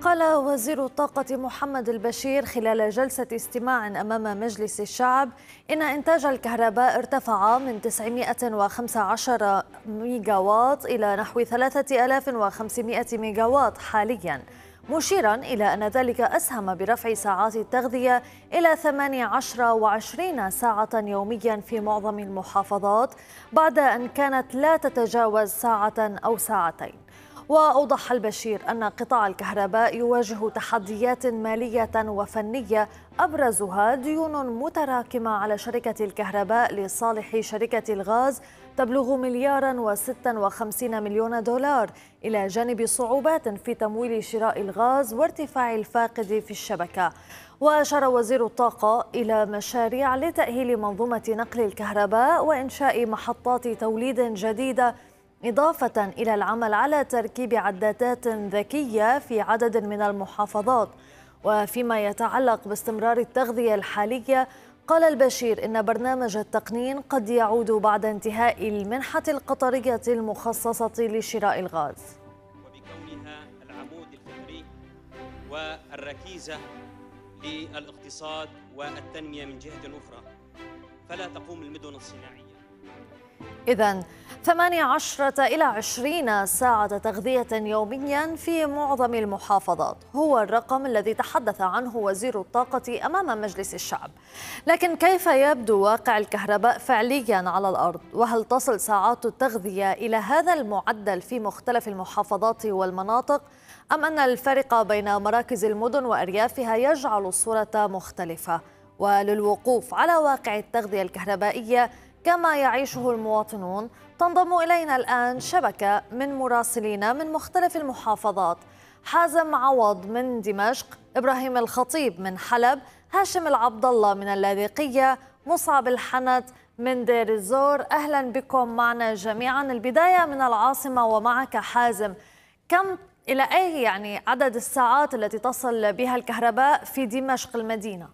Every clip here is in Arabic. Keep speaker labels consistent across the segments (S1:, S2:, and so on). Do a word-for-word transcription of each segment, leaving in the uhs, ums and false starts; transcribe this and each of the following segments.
S1: قال وزير الطاقة محمد البشير خلال جلسة استماع أمام مجلس الشعب إن إنتاج الكهرباء ارتفع من تسعمائة وخمسة عشر ميجاوات إلى نحو ثلاثة آلاف وخمسمائة ميجاوات حالياً، مشيراً إلى أن ذلك أسهم برفع ساعات التغذية إلى ثمانية عشر وعشرين ساعة يومياً في معظم المحافظات بعد أن كانت لا تتجاوز ساعة أو ساعتين. وأوضح البشير أن قطاع الكهرباء يواجه تحديات مالية وفنية أبرزها ديون متراكمة على شركة الكهرباء لصالح شركة الغاز تبلغ مليارا وستة وخمسين مليون دولار، إلى جانب صعوبات في تمويل شراء الغاز وارتفاع الفاقد في الشبكة. وأشار وزير الطاقة إلى مشاريع لتأهيل منظومة نقل الكهرباء وإنشاء محطات توليد جديدة، إضافة إلى العمل على تركيب عدادات ذكية في عدد من المحافظات. وفيما يتعلق باستمرار التغذية الحالية، قال البشير إن برنامج التقنين قد يعود بعد انتهاء المنحة القطرية المخصصة لشراء الغاز.
S2: وبكونها العمود الفكري والركيزة للاقتصاد والتنمية من جهة أخرى، فلا تقوم المدن الصناعية
S1: إذن ثمانية عشرة إلى عشرين ساعة تغذية يوميا في معظم المحافظات هو الرقم الذي تحدث عنه وزير الطاقة أمام مجلس الشعب. لكن كيف يبدو واقع الكهرباء فعليا على الأرض؟ وهل تصل ساعات التغذية إلى هذا المعدل في مختلف المحافظات والمناطق؟ أم أن الفرق بين مراكز المدن وأريافها يجعل الصورة مختلفة؟ وللوقوف على واقع التغذية الكهربائية كما يعيشه المواطنون، تنضم إلينا الآن شبكة من مراسلين من مختلف المحافظات: حازم عوض من دمشق، إبراهيم الخطيب من حلب، هاشم العبد الله من اللاذقية، مصعب الحنت من دير الزور. أهلا بكم معنا جميعا. البداية من العاصمة ومعك حازم، كم إلى أي يعني عدد الساعات التي تصل بها الكهرباء في دمشق المدينة؟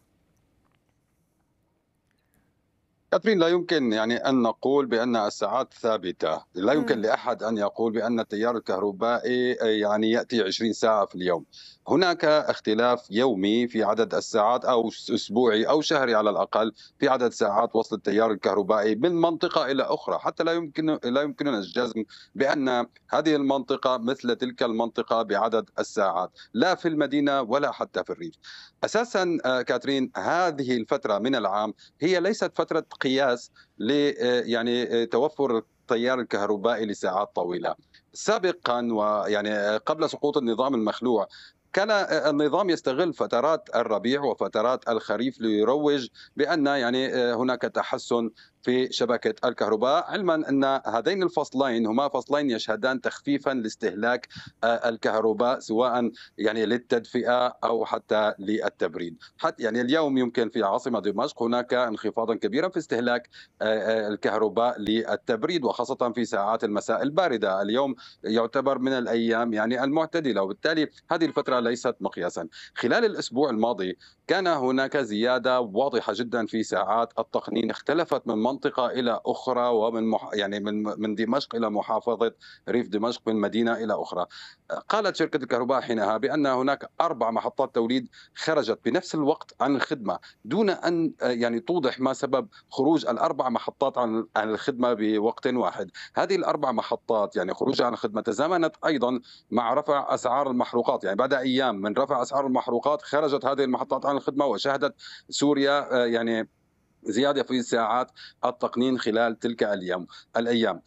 S3: كاترين، لا يمكن يعني أن نقول بأن الساعات ثابتة، لا يمكن
S1: مم.
S3: لأحد أن يقول بأن التيار الكهربائي يعني يأتي عشرين ساعة في اليوم. هناك اختلاف يومي في عدد الساعات أو أسبوعي أو شهري على الأقل في عدد ساعات وصل التيار الكهربائي من منطقة إلى أخرى، حتى لا يمكن لا يمكننا الجزم بأن هذه المنطقة مثل تلك المنطقة بعدد الساعات، لا في المدينة ولا حتى في الريف. أساسا كاترين، هذه الفترة من العام هي ليست فترة قياس ل يعني توفر التيار الكهربائي لساعات طويلة. سابقا ويعني قبل سقوط النظام المخلوع كان النظام يستغل فترات الربيع وفترات الخريف ليروج بأن يعني هناك تحسن في شبكة الكهرباء، علما أن هذين الفصلين هما فصلين يشهدان تخفيفا لاستهلاك الكهرباء، سواء يعني للتدفئة أو حتى للتبريد. حتى يعني اليوم يمكن في عاصمة دمشق هناك انخفاضا كبيرا في استهلاك الكهرباء للتبريد، وخاصة في ساعات المساء الباردة. اليوم يعتبر من الأيام يعني المعتدلة، وبالتالي هذه الفترة ليست مقياسا. خلال الأسبوع الماضي كان هناك زيادة واضحة جدا في ساعات التقنين، اختلفت من منطقة إلى أخرى، ومن مح... يعني من من دمشق إلى محافظة ريف دمشق، من مدينة إلى أخرى. قالت شركة الكهرباء حينها بأن هناك أربع محطات توليد خرجت بنفس الوقت عن الخدمة، دون أن يعني توضح ما سبب خروج الأربع محطات عن الخدمة بوقت واحد. هذه الأربع محطات يعني خروجها عن الخدمة تزامنت أيضا مع رفع أسعار المحروقات، يعني بعد أيام من رفع أسعار المحروقات خرجت هذه المحطات عن الخدمة، وشهدت سوريا يعني زيادة في ساعات التقنين خلال تلك الأيام الأيام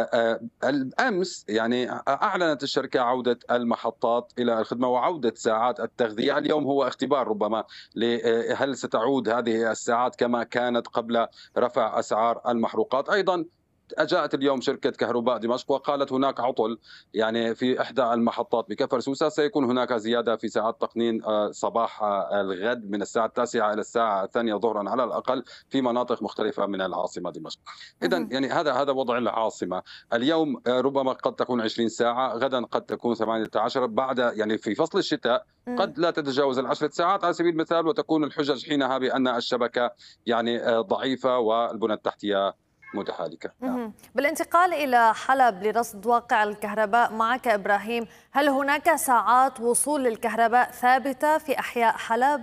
S3: الأمس يعني أعلنت الشركة عودة المحطات إلى الخدمة وعودة ساعات التغذية. اليوم هو اختبار ربما هل ستعود هذه الساعات كما كانت قبل رفع أسعار المحروقات. أيضا جاءت اليوم شركة كهرباء دمشق وقالت هناك عطل يعني في إحدى المحطات بكفر سوسة، سيكون هناك زيادة في ساعات تقنين صباح الغد من الساعة التاسعة إلى الساعة الثانية ظهرا على الأقل في مناطق مختلفة من العاصمة دمشق. إذن يعني هذا هذا وضع العاصمة. اليوم ربما قد تكون عشرين ساعة، غدا قد تكون ثمانية عشر، بعد يعني في فصل الشتاء قد لا تتجاوز العشرة ساعات على سبيل المثال، وتكون الحجج حينها بأن الشبكة يعني ضعيفة والبنى التحتية متحالكة. نعم.
S1: بالانتقال إلى حلب لرصد واقع الكهرباء معك إبراهيم، هل هناك ساعات وصول للكهرباء ثابتة في أحياء حلب؟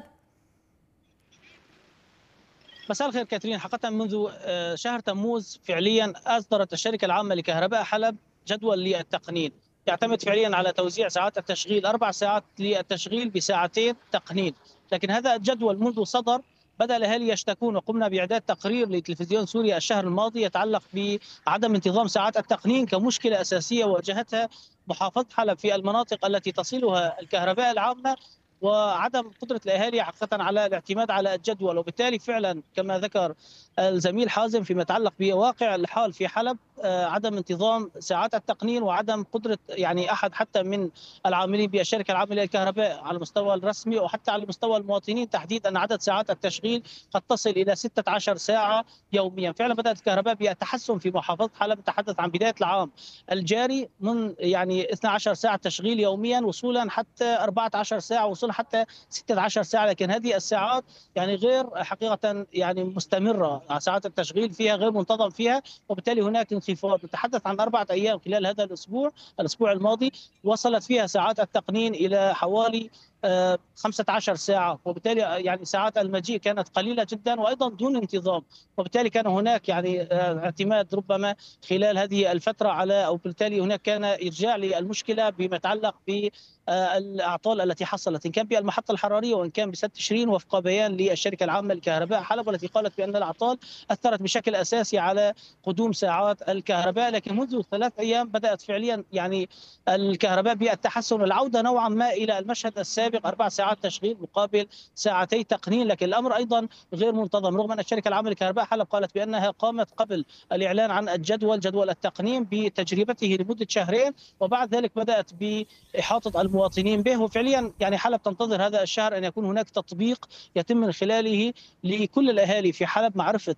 S4: مساء الخير كاترين. حقيقة منذ شهر تموز فعليا أصدرت الشركة العامة لكهرباء حلب جدول للتقنين يعتمد فعليا على توزيع ساعات التشغيل، أربع ساعات للتشغيل بساعتين تقنين. لكن هذا الجدول منذ صدر بدأ الأهالي يشتكون، وقمنا بإعداد تقرير لتلفزيون سوريا الشهر الماضي يتعلق بعدم انتظام ساعات التقنين كمشكلة أساسية واجهتها محافظة حلب في المناطق التي تصلها الكهرباء العامة، وعدم قدرة الأهالي حقيقة على الاعتماد على الجدول. وبالتالي فعلا كما ذكر الزميل حازم فيما يتعلق بواقع الحال في حلب، عدم انتظام ساعات التقنين وعدم قدرة يعني أحد حتى من العاملين بالشركة العامة للكهرباء على المستوى الرسمي وحتى على مستوى المواطنين تحديد أن عدد ساعات التشغيل قد تصل إلى ستة عشر ساعة يوميا. فعلا بدأت الكهرباء بالتحسن في محافظة حلب، نتحدث عن بداية العام الجاري من يعني اثنتي عشرة ساعة تشغيل يوميا وصولا حتى أربعة عشر ساعة، وصولا حتى ستة عشر ساعة. لكن هذه الساعات يعني غير حقيقة يعني مستمرة، ساعات التشغيل فيها غير منتظم فيها، وبالتالي هناك انخفاض. نتحدث عن أربعة أيام خلال هذا الأسبوع الأسبوع الماضي وصلت فيها ساعات التقنين إلى حوالي خمسة عشر ساعة، وبالتالي يعني ساعات المجيء كانت قليلة جدا وأيضا دون انتظام. وبالتالي كان هناك يعني اعتماد ربما خلال هذه الفترة على، أو بالتالي هناك كان إرجاع للمشكلة بما يتعلق بالأعطال التي حصلت إن كان بالمحطة الحرارية وإن كان بسد تشرين، وفق بيان للشركة العامة لكهرباء حلب والتي قالت بأن الأعطال أثرت بشكل أساسي على قدوم ساعات الكهرباء. لكن منذ ثلاث أيام بدأت فعليا يعني الكهرباء بالتحسن والعودة نوعا ما إلى المشهد السابق، أربع ساعات تشغيل مقابل ساعتي تقنين. لكن الأمر أيضا غير منتظم، رغم أن الشركة العامة لكهرباء حلب قالت بأنها قامت قبل الإعلان عن الجدول جدول التقنين بتجربته لمدة شهرين، وبعد ذلك بدأت بإحاطة المواطنين به. وفعليا يعني حلب تنتظر هذا الشهر أن يكون هناك تطبيق يتم من خلاله لكل الأهالي في حلب معرفة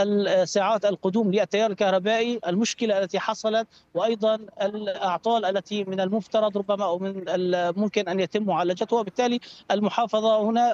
S4: ساعات القدوم للتيار الكهربائي، المشكلة التي حصلت، وأيضا الأعطال التي من المفترض ربما أو من الممكن أن يتم معالجتها. وبالتالي المحافظة هنا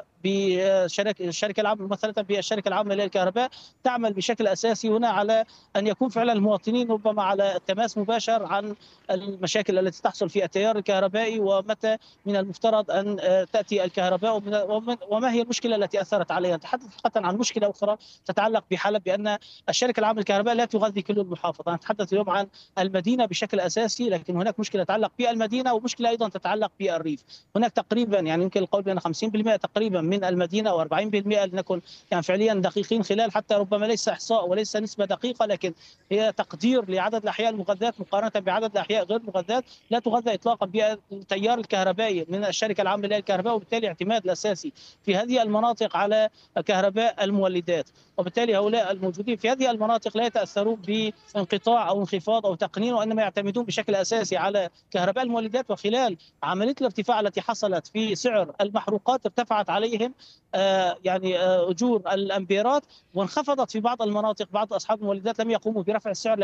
S4: بشركة الشركة العامة ممثلة بالشركة العامة للكهرباء تعمل بشكل أساسي هنا على أن يكون فعلا المواطنين ربما على تماس مباشر عن المشاكل التي تحصل في التيار الكهربائي ومتى من المفترض أن تأتي الكهرباء وما هي المشكلة التي أثرت عليها. نتحدث فقط عن مشكلة أخرى تتعلق بحلب بأن الشركة العامة للكهرباء لا تغذي كل المحافظة. نتحدث اليوم عن المدينة بشكل أساسي، لكن هناك مشكلة تتعلق بالمدينة ومشكلة أيضا تتعلق بالريف. هناك تقريبا يعني يمكن القول بأن خمسين بالمئة تقريبا من المدينة وأربعين بالمئة لنكن يعني فعليا دقيقين خلال حتى ربما ليس إحصاء وليس نسبة دقيقة، لكن هي تقدير لعدد الأحياء المغذاة مقارنة بعدد الأحياء غير مغذاة لا تغذى إطلاقا بالتيار الكهربائي من الشركة العامة للكهرباء، وبالتالي اعتماد الأساسي في هذه المناطق على كهرباء المولدات. وبالتالي هؤلاء الموجودين في هذه المناطق لا يتأثرون بانقطاع أو انخفاض أو تقنين، وإنما يعتمدون بشكل أساسي على كهرباء المولدات. وخلال عملية الارتفاع التي حصلت في سعر المحروقات ارتفعت عليهم آه يعني آه أجور الأمبيرات، وانخفضت في بعض المناطق. بعض أصحاب المولدات لم يقوموا برفع السعر